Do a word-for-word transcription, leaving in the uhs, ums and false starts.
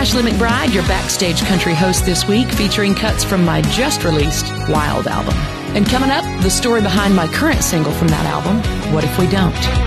Ashley McBride, your backstage country host this week, featuring cuts from my just-released Wild album. And coming up, the story behind my current single from that album, What If We Don't?